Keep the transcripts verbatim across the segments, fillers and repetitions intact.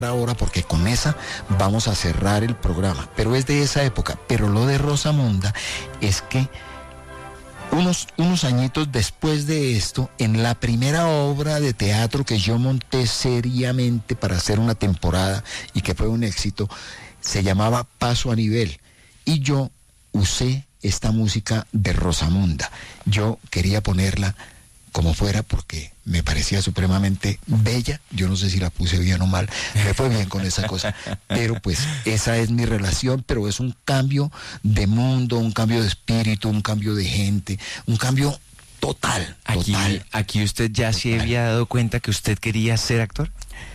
ahora porque con esa vamos a cerrar el programa, pero es de esa época. Pero lo de Rosamunda es que unos, unos añitos después de esto, en la primera obra de teatro que yo monté seriamente para hacer una temporada y que fue un éxito, se llamaba Paso a Nivel, y yo usé esta música de Rosamunda. Yo quería ponerla como fuera porque me parecía supremamente bella. Yo no sé si la puse bien o mal, me fue bien con esa cosa, pero pues esa es mi relación. Pero es un cambio de mundo, un cambio de espíritu, un cambio de gente, un cambio total, Aquí, total. aquí usted ya total. se había dado cuenta que usted quería ser actor.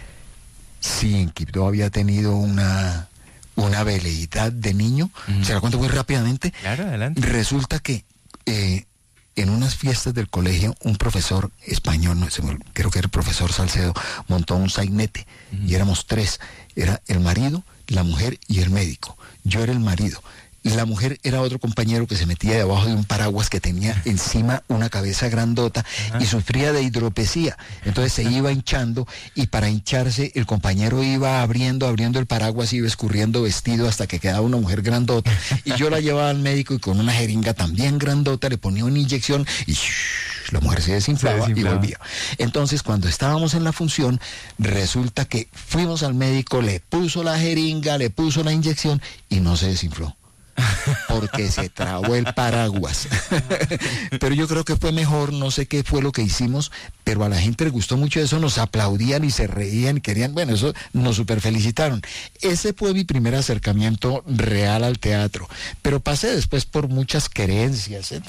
Sí, en Quibdó había tenido una, una veleidad de niño. Uh-huh. Se la cuento muy rápidamente. Claro, adelante. Resulta que eh, en unas fiestas del colegio, un profesor español, no sé, creo que era el profesor Salcedo, montó un sainete, uh-huh. y éramos tres. Era el marido, la mujer y el médico. Yo era el marido. La mujer era otro compañero que se metía debajo de un paraguas que tenía encima una cabeza grandota, uh-huh. y sufría de hidropesía. Entonces se iba hinchando, y para hincharse el compañero iba abriendo, abriendo el paraguas, iba escurriendo vestido hasta que quedaba una mujer grandota. Y yo la llevaba al médico y con una jeringa también grandota le ponía una inyección y shh, la mujer se desinflaba, se desinflaba y volvía. Entonces cuando estábamos en la función, resulta que fuimos al médico, le puso la jeringa, le puso la inyección y no se desinfló. Porque se trabó el paraguas. Pero yo creo que fue mejor, no sé qué fue lo que hicimos, pero a la gente le gustó mucho eso, nos aplaudían y se reían y querían, bueno, eso nos super felicitaron. Ese fue mi primer acercamiento real al teatro, pero pasé después por muchas querencias, ¿eh?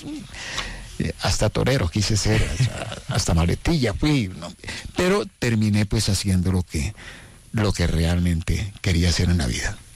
Hasta torero quise ser, hasta, hasta maletilla fui, ¿no? Pero terminé pues haciendo lo que, lo que realmente quería hacer en la vida.